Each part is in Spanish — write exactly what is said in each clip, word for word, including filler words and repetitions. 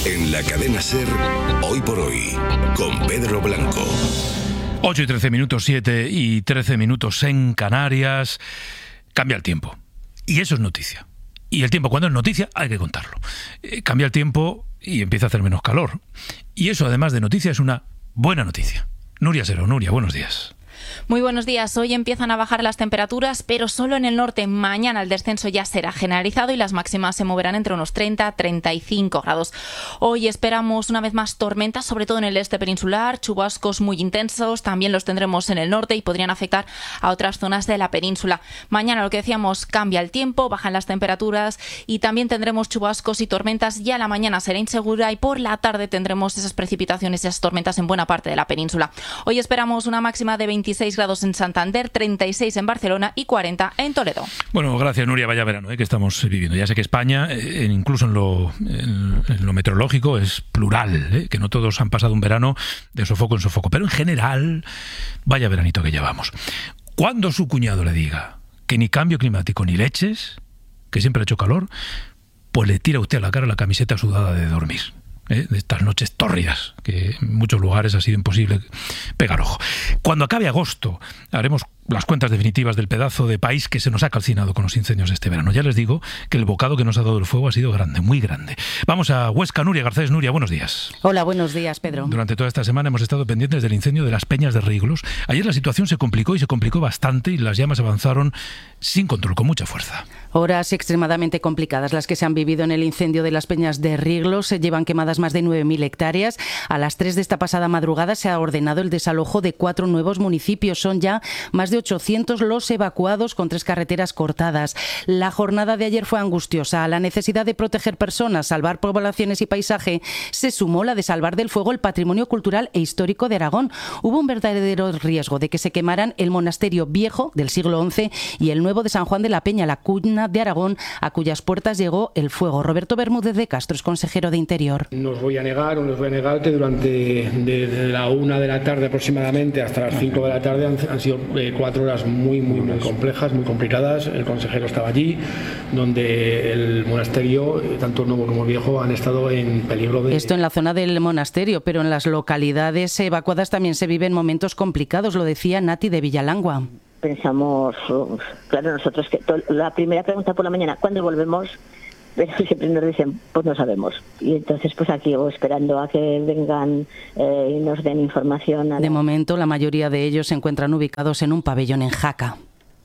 En la cadena SER, Hoy por Hoy, con Pedro Blanco. ocho y trece minutos, siete y trece minutos en Canarias. Cambia el tiempo. Y eso es noticia. Y el tiempo, cuando es noticia, hay que contarlo. Eh, cambia el tiempo y empieza a hacer menos calor. Y eso, además de noticia, es una buena noticia. Nuria Sero. Nuria, buenos días. Muy buenos días. Hoy empiezan a bajar las temperaturas, pero solo en el norte. Mañana el descenso ya será generalizado y las máximas se moverán entre unos treinta a treinta y cinco grados. Hoy esperamos una vez más tormentas, sobre todo en el este peninsular, chubascos muy intensos, también los tendremos en el norte y podrían afectar a otras zonas de la península. Mañana, lo que decíamos, cambia el tiempo, bajan las temperaturas y también tendremos chubascos y tormentas. Ya la mañana será insegura y por la tarde tendremos esas precipitaciones, esas tormentas en buena parte de la península. Hoy esperamos una máxima de veintiséis grados en Santander, treinta y seis en Barcelona y cuarenta en Toledo. Bueno, gracias, Nuria. Vaya verano ¿eh? que estamos viviendo. Ya sé que España, eh, incluso en lo, en, en lo meteorológico, es plural, ¿eh? que no todos han pasado un verano de sofoco en sofoco, pero en general, vaya veranito que llevamos. Cuando su cuñado le diga que ni cambio climático ni leches, que siempre ha hecho calor, pues le tira usted a la cara la camiseta sudada de dormir. ¿Eh? De estas noches tórridas, que en muchos lugares ha sido imposible pegar ojo. Cuando acabe agosto, haremos las cuentas definitivas del pedazo de país que se nos ha calcinado con los incendios de este verano. Ya les digo que el bocado que nos ha dado el fuego ha sido grande, muy grande. Vamos a Huesca. Nuria Garcés. Nuria, buenos días. Hola, buenos días, Pedro. Durante toda esta semana hemos estado pendientes del incendio de las Peñas de Riglos. Ayer la situación se complicó y se complicó bastante y las llamas avanzaron sin control, con mucha fuerza. Horas extremadamente complicadas las que se han vivido en el incendio de las Peñas de Riglos. Se llevan quemadas más de nueve mil hectáreas. A las tres de esta pasada madrugada se ha ordenado el desalojo de cuatro nuevos municipios. Son ya más de ochocientos los evacuados, con tres carreteras cortadas. La jornada de ayer fue angustiosa. A la necesidad de proteger personas, salvar poblaciones y paisaje, se sumó la de salvar del fuego el patrimonio cultural e histórico de Aragón. Hubo un verdadero riesgo de que se quemaran el monasterio viejo del siglo once y el nuevo de San Juan de la Peña, la cuna de Aragón, a cuyas puertas llegó el fuego. Roberto Bermúdez de Castro es consejero de Interior. No os voy a negar, o no os voy a negar que durante desde la una de la tarde aproximadamente hasta las cinco de la tarde han, han sido eh, cuatro horas muy, muy, muy complejas, muy complicadas. El consejero estaba allí, donde el monasterio, tanto nuevo como viejo, han estado en peligro de... Esto en la zona del monasterio, pero en las localidades evacuadas también se viven momentos complicados, lo decía Nati de Villalangua. Pensamos, claro, nosotros que la primera pregunta por la mañana, ¿cuándo volvemos? Pero siempre nos dicen, pues no sabemos. Y entonces pues aquí o esperando a que vengan eh, y nos den información. A la... De momento la mayoría de ellos se encuentran ubicados en un pabellón en Jaca.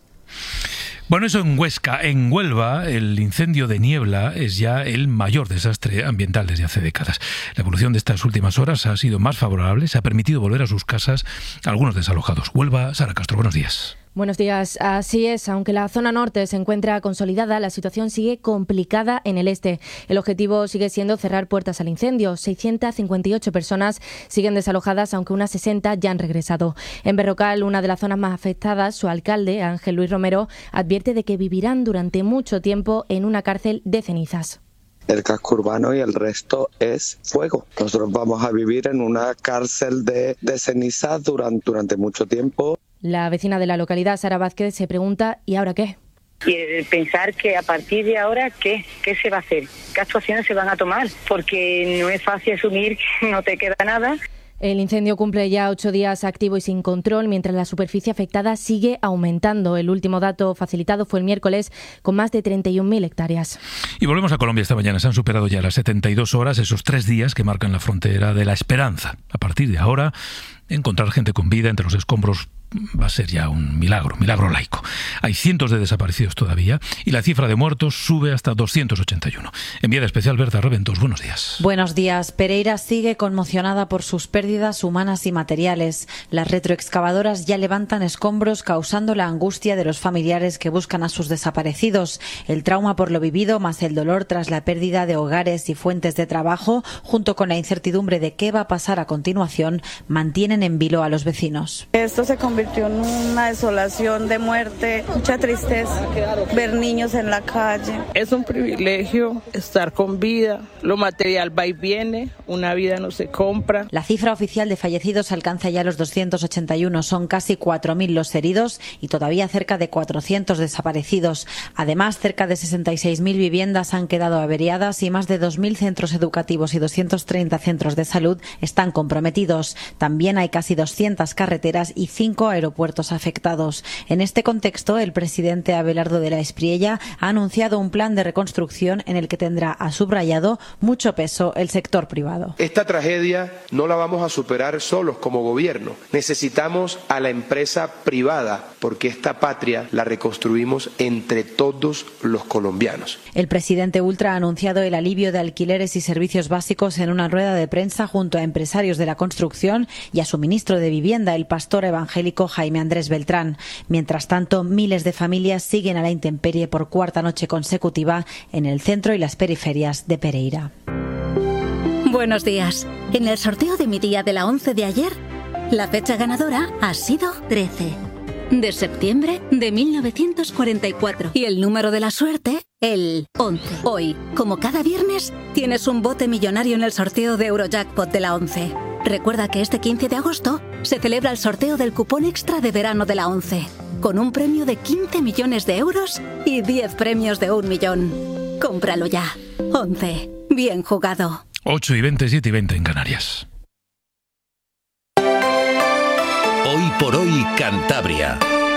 Bueno, eso en Huesca. En Huelva, el incendio de Niebla es ya el mayor desastre ambiental desde hace décadas. La evolución de estas últimas horas ha sido más favorable, se ha permitido volver a sus casas a algunos desalojados. Huelva, Sara Castro, buenos días. Buenos días. Así es, aunque la zona norte se encuentra consolidada, la situación sigue complicada en el este. El objetivo sigue siendo cerrar puertas al incendio. seiscientas cincuenta y ocho personas siguen desalojadas, aunque unas sesenta ya han regresado. En Berrocal, una de las zonas más afectadas, su alcalde, Ángel Luis Romero, advierte de que vivirán durante mucho tiempo en una cárcel de cenizas. El casco urbano y el resto es fuego. Nosotros vamos a vivir en una cárcel de, de cenizas durante, durante mucho tiempo. La vecina de la localidad, Sara Vázquez, se pregunta ¿y ahora qué? Y pensar que a partir de ahora, ¿qué? ¿Qué se va a hacer? ¿Qué actuaciones se van a tomar? Porque no es fácil asumir que no te queda nada. El incendio cumple ya ocho días activo y sin control, mientras la superficie afectada sigue aumentando. El último dato facilitado fue el miércoles, con más de treinta y un mil hectáreas. Y volvemos a Colombia esta mañana. Se han superado ya las setenta y dos horas, esos tres días que marcan la frontera de la esperanza. A partir de ahora, encontrar gente con vida entre los escombros va a ser ya un milagro, milagro laico. Hay cientos de desaparecidos todavía y la cifra de muertos sube hasta doscientos ochenta y uno. Enviada especial Berta Reventos, buenos días. Buenos días. Pereira sigue conmocionada por sus pérdidas humanas y materiales. Las retroexcavadoras ya levantan escombros, causando la angustia de los familiares que buscan a sus desaparecidos. El trauma por lo vivido, más el dolor tras la pérdida de hogares y fuentes de trabajo, junto con la incertidumbre de qué va a pasar a continuación, mantienen en vilo a los vecinos. Esto se convirtió convirtió en una desolación de muerte, mucha tristeza, ver niños en la calle. Es un privilegio estar con vida, lo material va y viene, una vida no se compra. La cifra oficial de fallecidos alcanza ya los doscientos ochenta y uno, son casi cuatro mil los heridos y todavía cerca de cuatrocientos desaparecidos. Además, cerca de sesenta y seis mil viviendas han quedado averiadas y más de dos mil centros educativos y doscientos treinta centros de salud están comprometidos. También hay casi doscientas carreteras y cinco aeropuertos afectados. En este contexto, el presidente Abelardo de la Espriella ha anunciado un plan de reconstrucción en el que tendrá, ha subrayado, mucho peso el sector privado. Esta tragedia no la vamos a superar solos como gobierno. Necesitamos a la empresa privada porque esta patria la reconstruimos entre todos los colombianos. El presidente Ultra ha anunciado el alivio de alquileres y servicios básicos en una rueda de prensa junto a empresarios de la construcción y a su ministro de Vivienda, el pastor evangélico Jaime Andrés Beltrán. Mientras tanto, miles de familias siguen a la intemperie por cuarta noche consecutiva en el centro y las periferias de Pereira. Buenos días. En el sorteo de mi día de la once de ayer, la fecha ganadora ha sido trece. De septiembre de mil novecientos cuarenta y cuatro. Y el número de la suerte, el once. Hoy, como cada viernes, tienes un bote millonario en el sorteo de Eurojackpot de la once. Recuerda que este quince de agosto se celebra el sorteo del cupón extra de verano de la once, con un premio de quince millones de euros y diez premios de un millón. Cómpralo ya. once. Bien jugado. ocho y veinte, siete y veinte en Canarias. Hoy por hoy, Cantabria.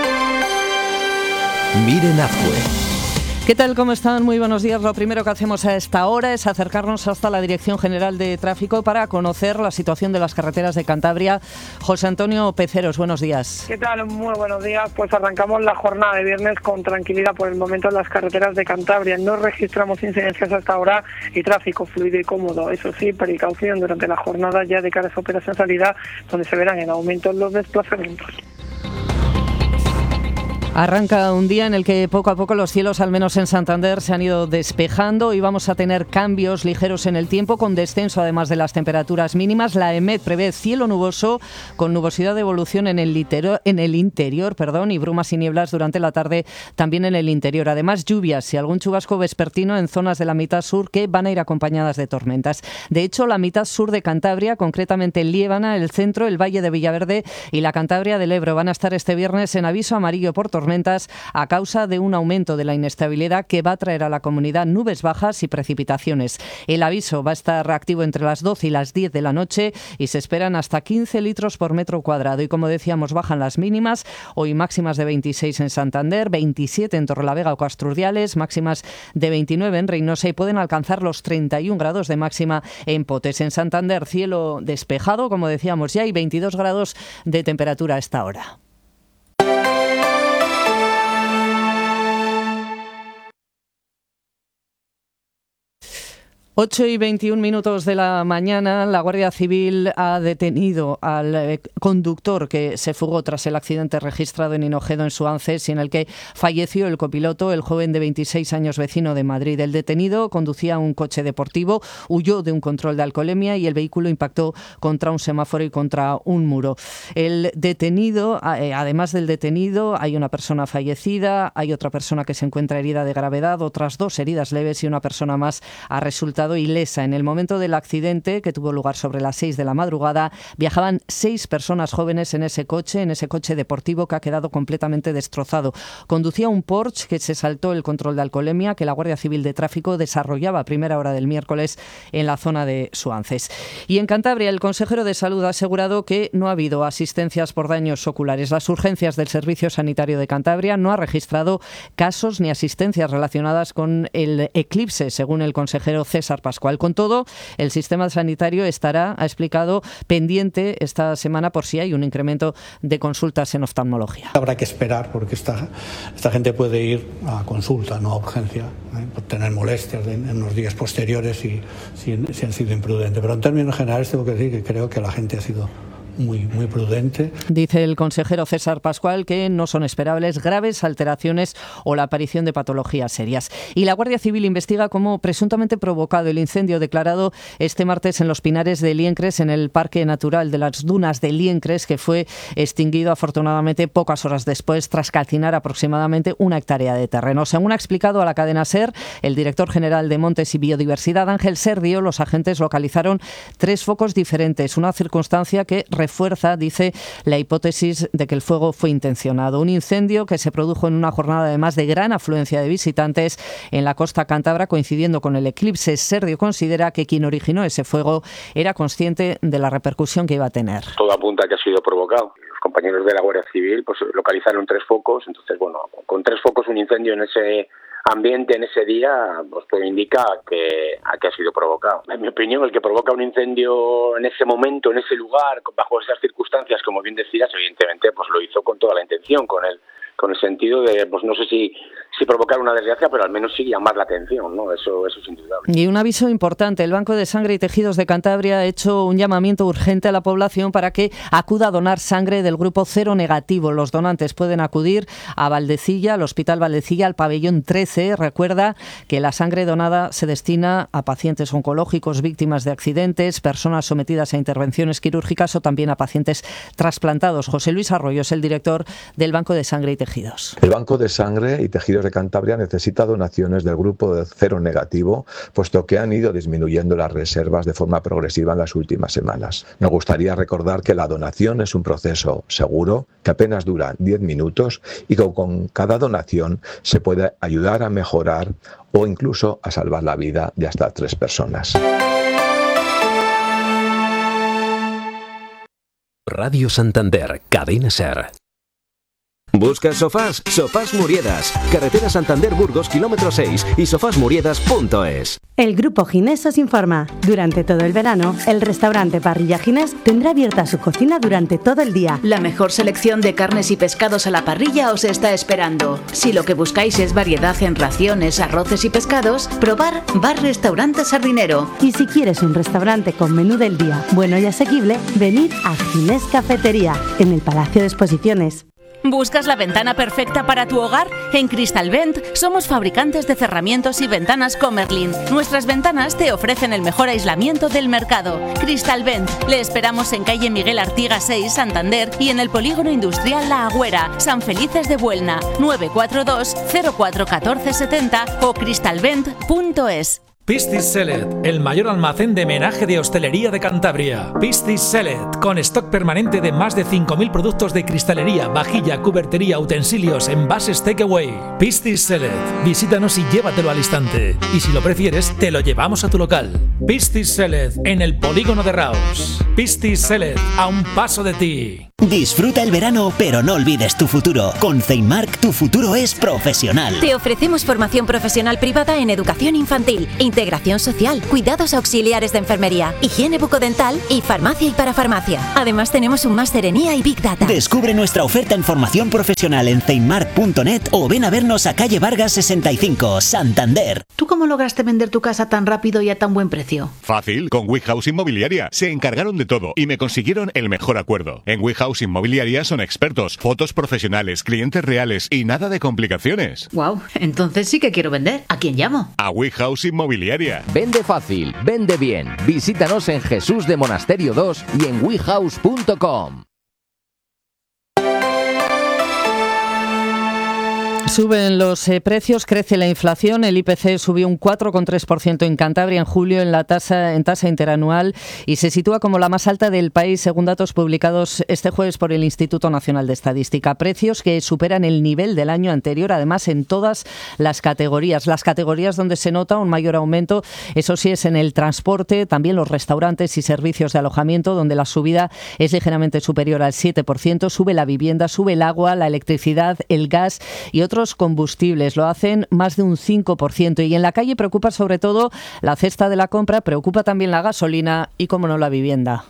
Miren Azcue. ¿Qué tal? ¿Cómo están? Muy buenos días. Lo primero que hacemos a esta hora es acercarnos hasta la Dirección General de Tráfico para conocer la situación de las carreteras de Cantabria. José Antonio Peceros, buenos días. ¿Qué tal? Muy buenos días. Pues arrancamos la jornada de viernes con tranquilidad por el momento en las carreteras de Cantabria. No registramos incidencias hasta ahora y tráfico fluido y cómodo. Eso sí, precaución durante la jornada ya de cara a esa operación salida, donde se verán en aumento los desplazamientos. Arranca un día en el que poco a poco los cielos, al menos en Santander, se han ido despejando y vamos a tener cambios ligeros en el tiempo, con descenso además de las temperaturas mínimas. La EMET prevé cielo nuboso con nubosidad de evolución en el, litero, en el interior perdón, y brumas y nieblas durante la tarde también en el interior. Además, lluvias y algún chubasco vespertino en zonas de la mitad sur que van a ir acompañadas de tormentas. De hecho, la mitad sur de Cantabria, concretamente Liébana, el centro, el Valle de Villaverde y la Cantabria del Ebro, van a estar este viernes en aviso amarillo por tormentas tormentas a causa de un aumento de la inestabilidad que va a traer a la comunidad nubes bajas y precipitaciones. El aviso va a estar activo entre las doce y las diez de la noche y se esperan hasta quince litros por metro cuadrado. Y como decíamos, bajan las mínimas, hoy máximas de veintiséis en Santander, veintisiete en Torrelavega o Castrurdiales, máximas de veintinueve en Reynosa y pueden alcanzar los treinta y un grados de máxima en Potes. En Santander, cielo despejado, como decíamos ya, y veintidós grados de temperatura a esta hora. ocho y veintiún minutos de la mañana, la Guardia Civil ha detenido al conductor que se fugó tras el accidente registrado en Hinojedo, en Suances, y en el que falleció el copiloto, el joven de veintiséis años vecino de Madrid. El detenido conducía un coche deportivo, huyó de un control de alcoholemia y el vehículo impactó contra un semáforo y contra un muro. El detenido, además del detenido, hay una persona fallecida, hay otra persona que se encuentra herida de gravedad, otras dos heridas leves y una persona más ha resultado ilesa. En el momento del accidente, que tuvo lugar sobre las seis de la madrugada, viajaban seis personas jóvenes en ese coche, en ese coche deportivo que ha quedado completamente destrozado. Conducía un Porsche que se saltó el control de alcoholemia que la Guardia Civil de Tráfico desarrollaba a primera hora del miércoles en la zona de Suances. Y en Cantabria, el consejero de Salud ha asegurado que no ha habido asistencias por daños oculares. Las urgencias del Servicio Sanitario de Cantabria no ha registrado casos ni asistencias relacionadas con el eclipse, según el consejero César Pascual. Con todo, el sistema sanitario estará, ha explicado, pendiente esta semana por si hay un incremento de consultas en oftalmología. Habrá que esperar porque esta, esta gente puede ir a consulta, no a urgencia, ¿eh? por tener molestias en, en los días posteriores y si, si han sido imprudentes. Pero en términos generales tengo que decir que creo que la gente ha sido muy, muy prudente. Dice el consejero César Pascual que no son esperables graves alteraciones o la aparición de patologías serias. Y la Guardia Civil investiga cómo presuntamente provocado el incendio declarado este martes en los Pinares de Liencres, en el Parque Natural de las Dunas de Liencres, que fue extinguido afortunadamente pocas horas después tras calcinar aproximadamente una hectárea de terreno. Según ha explicado a la cadena SER el director general de Montes y Biodiversidad, Ángel Serdio, los agentes localizaron tres focos diferentes, una circunstancia que refuerza, dice, la hipótesis de que el fuego fue intencionado. Un incendio que se produjo en una jornada además de gran afluencia de visitantes en la costa cántabra, coincidiendo con el eclipse. Serdio considera que quien originó ese fuego era consciente de la repercusión que iba a tener. Todo apunta a que ha sido provocado. Los compañeros de la Guardia Civil pues localizaron tres focos, entonces bueno, con tres focos un incendio en ese ambiente en ese día, pues todo indica que, a que ha sido provocado. En mi opinión, el que provoca un incendio en ese momento, en ese lugar, bajo esas circunstancias, como bien decías, evidentemente pues lo hizo con toda la intención, con el con el sentido de, pues no sé si, si provocar una desgracia, pero al menos sí llamar la atención, ¿no? Eso, eso es indudable. Y un aviso importante, el Banco de Sangre y Tejidos de Cantabria ha hecho un llamamiento urgente a la población para que acuda a donar sangre del grupo cero negativo. Los donantes pueden acudir a Valdecilla, al Hospital Valdecilla, al pabellón trece. Recuerda que la sangre donada se destina a pacientes oncológicos, víctimas de accidentes, personas sometidas a intervenciones quirúrgicas o también a pacientes trasplantados. José Luis Arroyo es el director del Banco de Sangre y Tejidos. El Banco de Sangre y Tejidos de Cantabria necesita donaciones del grupo de cero negativo, puesto que han ido disminuyendo las reservas de forma progresiva en las últimas semanas. Nos gustaría recordar que la donación es un proceso seguro, que apenas dura diez minutos y que con cada donación se puede ayudar a mejorar o incluso a salvar la vida de hasta tres personas. Radio Santander, Cadena SER. ¿Buscas sofás? Sofás Muriedas. Carretera Santander-Burgos, kilómetro seis y sofás muriedas punto es. El Grupo Ginés os informa. Durante todo el verano, el restaurante Parrilla Ginés tendrá abierta su cocina durante todo el día. La mejor selección de carnes y pescados a la parrilla os está esperando. Si lo que buscáis es variedad en raciones, arroces y pescados, probar Bar Restaurante Sardinero. Y si quieres un restaurante con menú del día bueno y asequible, venid a Ginés Cafetería, en el Palacio de Exposiciones. ¿Buscas la ventana perfecta para tu hogar? En Cristalvent somos fabricantes de cerramientos y ventanas Comerlin. Nuestras ventanas te ofrecen el mejor aislamiento del mercado. Cristalvent. Le esperamos en calle Miguel Artigas seis, Santander, y en el polígono industrial La Agüera, San Felices de Buelna. nueve cuatro dos cero cuatro uno cuatro siete cero o cristalvent punto es. Pistis Select, el mayor almacén de menaje de hostelería de Cantabria. Pistis Select, con stock permanente de más de cinco mil productos de cristalería, vajilla, cubertería, utensilios, envases takeaway. Pistis Select, visítanos y llévatelo al instante. Y si lo prefieres, te lo llevamos a tu local. Pistis Select, en el polígono de Raus. Pistis Select, a un paso de ti. Disfruta el verano, pero no olvides tu futuro. Con Ceinmark, tu futuro es profesional. Te ofrecemos formación profesional privada en educación infantil, integración social, cuidados auxiliares de enfermería, higiene bucodental y farmacia y parafarmacia. Además tenemos un máster en I A y Big Data. Descubre nuestra oferta en formación profesional en ceinmark punto net o ven a vernos a calle Vargas sesenta y cinco, Santander. ¿Tú cómo lograste vender tu casa tan rápido y a tan buen precio? Fácil, con WeHouse Inmobiliaria. Se encargaron de todo y me consiguieron el mejor acuerdo. En WeHouse Inmobiliaria son expertos, fotos profesionales, clientes reales y nada de complicaciones. Wow, entonces sí que quiero vender. ¿A quién llamo? A WeHouse Inmobiliaria. Vende fácil, vende bien. Visítanos en Jesús de Monasterio dos y en wehouse punto com. Suben los eh, precios, crece la inflación. El I P C subió un cuatro coma tres por ciento en Cantabria en julio en la tasa en tasa interanual y se sitúa como la más alta del país según datos publicados este jueves por el Instituto Nacional de Estadística. Precios que superan el nivel del año anterior, además en todas las categorías. Las categorías donde se nota un mayor aumento, eso sí, es en el transporte, también los restaurantes y servicios de alojamiento, donde la subida es ligeramente superior al siete por ciento. Sube la vivienda, sube el agua, la electricidad, el gas y otros combustibles. Lo hacen más de un cinco por ciento. Y en la calle preocupa sobre todo la cesta de la compra, preocupa también la gasolina y, como no, la vivienda.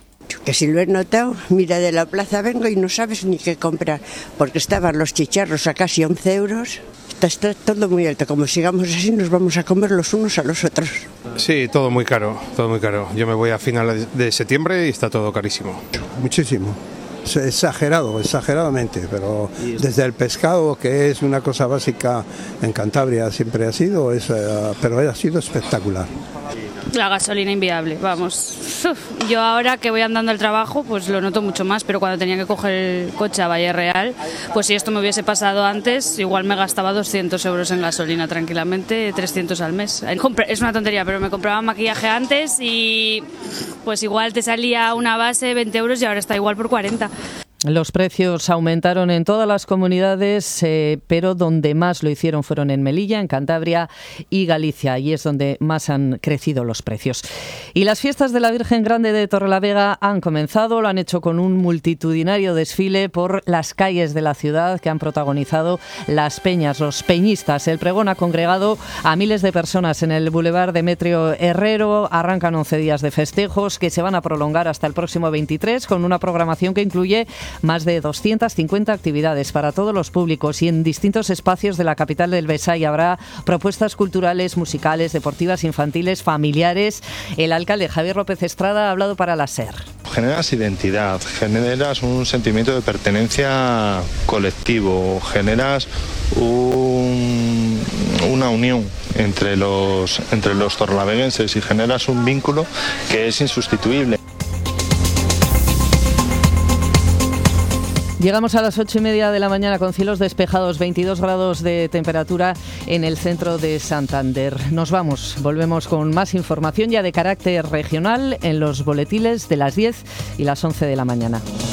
Que si lo he notado, mira, de la plaza vengo y no sabes ni qué comprar, porque estaban los chicharros a casi once euros. Está, está todo muy alto, como sigamos así nos vamos a comer los unos a los otros. Sí, todo muy caro, todo muy caro. Yo me voy a finales de septiembre y está todo carísimo. Muchísimo. Exagerado, exageradamente, pero desde el pescado, que es una cosa básica en Cantabria, siempre ha sido, es, pero ha sido espectacular. La gasolina inviable, vamos. Uf, yo ahora que voy andando al trabajo, pues lo noto mucho más, pero cuando tenía que coger el coche a Valle Real, pues si esto me hubiese pasado antes, igual me gastaba doscientos euros en gasolina tranquilamente, trescientos al mes. Es una tontería, pero me compraba maquillaje antes y pues igual te salía una base veinte euros y ahora está igual por cuarenta. Los precios aumentaron en todas las comunidades, eh, pero donde más lo hicieron fueron en Melilla, en Cantabria y Galicia, y es donde más han crecido los precios. Y las fiestas de la Virgen Grande de Torrelavega han comenzado, lo han hecho con un multitudinario desfile por las calles de la ciudad que han protagonizado las peñas, los peñistas. El pregón ha congregado a miles de personas en el Boulevard Demetrio Herrero. Arrancan once días de festejos que se van a prolongar hasta el próximo veintitrés, con una programación que incluye más de doscientas cincuenta actividades para todos los públicos, y en distintos espacios de la capital del Besaya habrá propuestas culturales, musicales, deportivas, infantiles, familiares. El alcalde Javier López Estrada ha hablado para la SER. Generas identidad, generas un sentimiento de pertenencia colectivo, generas un, una unión entre los, entre los torrelaveguenses y generas un vínculo que es insustituible. Llegamos a las ocho y media de la mañana con cielos despejados, veintidós grados de temperatura en el centro de Santander. Nos vamos, volvemos con más información ya de carácter regional en los boletines de las diez y las once de la mañana.